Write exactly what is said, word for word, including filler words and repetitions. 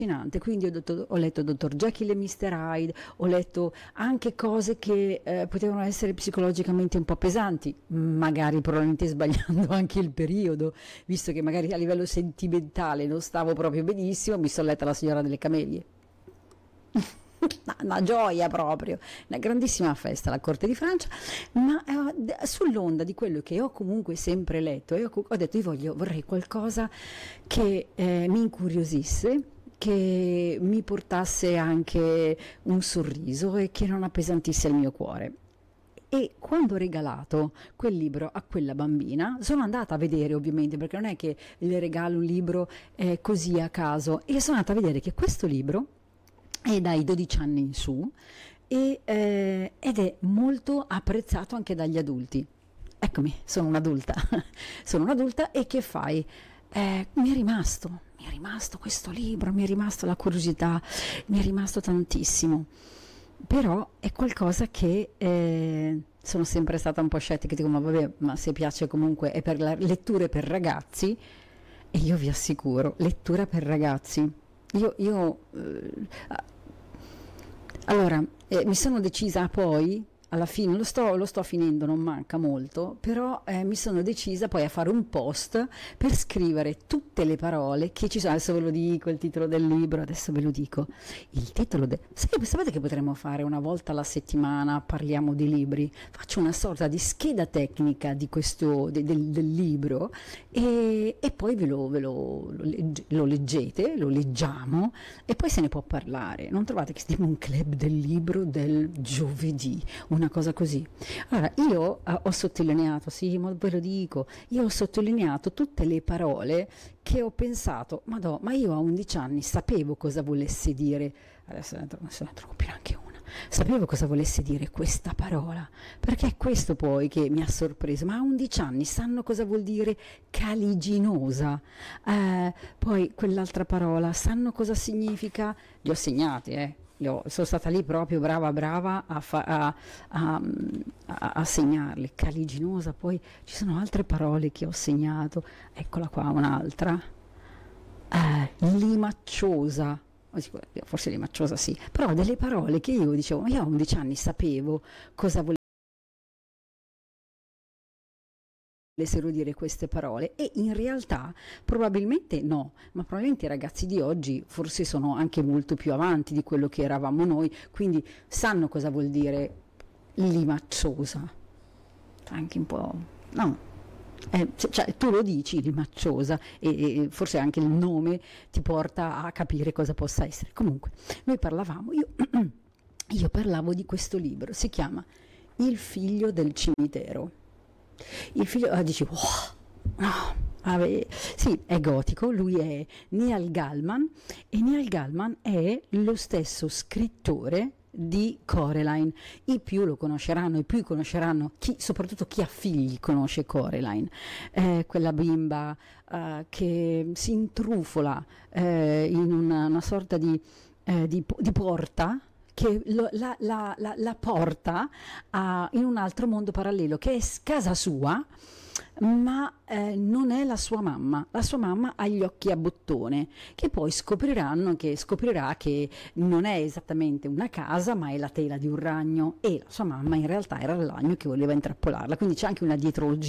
Quindi ho, detto, ho letto dottor Jekyll e mister Hyde, ho letto anche cose che eh, potevano essere psicologicamente un po' pesanti, magari probabilmente sbagliando anche il periodo, visto che magari a livello sentimentale non stavo proprio benissimo, mi sono letta La signora delle camelie. Una, una gioia proprio, una grandissima festa alla corte di Francia, ma eh, sull'onda di quello che ho comunque sempre letto, e ho, ho detto io voglio, vorrei qualcosa che eh, mi incuriosisse, che mi portasse anche un sorriso e che non appesantisse il mio cuore. E quando ho regalato quel libro a quella bambina, sono andata a vedere ovviamente, perché non è che le regalo un libro eh, così a caso, e sono andata a vedere che questo libro è dai dodici anni in su e, eh, ed è molto apprezzato anche dagli adulti. Eccomi, sono un'adulta, sono un'adulta e che fai? Eh, mi è rimasto, mi è rimasto questo libro, mi è rimasto la curiosità, mi è rimasto tantissimo, però è qualcosa che eh, sono sempre stata un po' scettica, dico ma vabbè, ma se piace comunque è per la letture per ragazzi, e io vi assicuro, lettura per ragazzi, io, io eh, allora eh, mi sono decisa poi, alla fine lo sto, lo sto finendo, non manca molto, però eh, mi sono decisa poi a fare un post per scrivere tutte le parole che ci sono. Adesso ve lo dico il titolo del libro, adesso ve lo dico. Il titolo de... Sapete che potremmo fare una volta alla settimana, parliamo di libri, faccio una sorta di scheda tecnica di questo, de, del, del libro e, e poi ve, lo, ve lo, lo, legge, lo leggete, lo leggiamo e poi se ne può parlare. Non trovate che stiamo un club del libro del giovedì? Una cosa così. Allora, io eh, ho sottolineato, sì, ma ve lo dico, io ho sottolineato tutte le parole che ho pensato, madò, ma io a undici anni sapevo cosa volesse dire, adesso ne trovo anche una, sapevo cosa volesse dire questa parola, perché è questo poi che mi ha sorpreso, ma a undici anni sanno cosa vuol dire caliginosa, eh, poi quell'altra parola, sanno cosa significa, li ho segnati, eh. Io sono stata lì proprio brava brava a, fa, a, a, a, a segnarle, caliginosa, poi ci sono altre parole che ho segnato, eccola qua un'altra, eh, limacciosa, forse limacciosa sì, però delle parole che io dicevo, ma io a undici anni sapevo cosa voleva volessero dire queste parole e in realtà probabilmente no, ma probabilmente i ragazzi di oggi forse sono anche molto più avanti di quello che eravamo noi, quindi sanno cosa vuol dire limacciosa, anche un po', no, eh, cioè, tu lo dici limacciosa e, e forse anche il nome ti porta a capire cosa possa essere. Comunque noi parlavamo, io, io parlavo di questo libro, si chiama Il figlio del cimitero. Il figlio, ah, dici, wow, no, vabbè. Sì, è gotico, lui è Neil Gaiman e Neil Gaiman è lo stesso scrittore di Coraline. I più lo conosceranno, i più conosceranno, chi, soprattutto chi ha figli conosce Coraline, eh, quella bimba eh, che si intrufola eh, in una, una sorta di, eh, di, di porta, che lo, la, la, la, la porta a, in un altro mondo parallelo che è casa sua, ma eh, non è la sua mamma. La sua mamma ha gli occhi a bottone, che poi scopriranno che scoprirà che non è esattamente una casa, ma è la tela di un ragno, e la sua mamma in realtà era il ragno che voleva intrappolarla, quindi c'è anche una dietrologia